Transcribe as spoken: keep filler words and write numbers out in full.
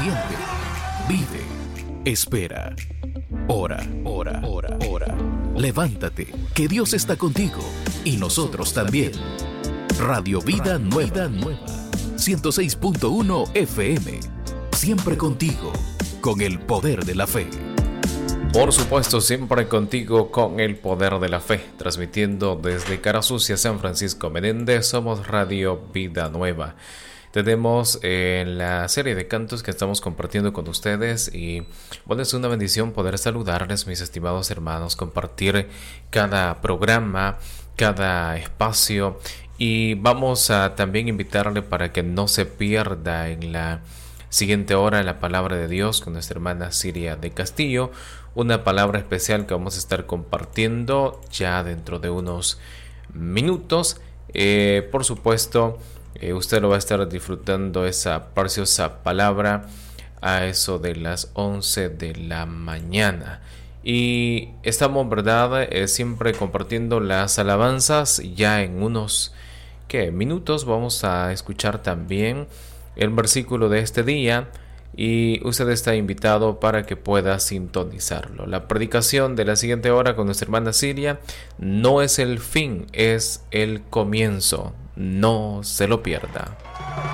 siente, vive, espera. Ora, ora, ora, ora. Levántate, que Dios está contigo y nosotros también. Radio Vida Nueva, ciento seis punto uno F M. Siempre contigo, con el poder de la fe. Por supuesto, siempre contigo con el poder de la fe. Transmitiendo desde Cara Sucia, San Francisco Menéndez, somos Radio Vida Nueva. Tenemos eh, la serie de cantos que estamos compartiendo con ustedes y bueno, es una bendición poder saludarles, mis estimados hermanos, compartir cada programa, cada espacio, y vamos a también invitarle para que no se pierda en la siguiente hora la palabra de Dios con nuestra hermana Siria de Castillo, una palabra especial que vamos a estar compartiendo ya dentro de unos minutos. Eh, por supuesto, Eh, usted lo va a estar disfrutando esa preciosa palabra a eso de las once de la mañana. Y estamos, ¿verdad? Eh, siempre compartiendo las alabanzas. Ya en unos ¿qué? minutos vamos a escuchar también el versículo de este día. Y usted está invitado para que pueda sintonizarlo. La predicación de la siguiente hora con nuestra hermana Siria no es el fin, es el comienzo. No se lo pierda.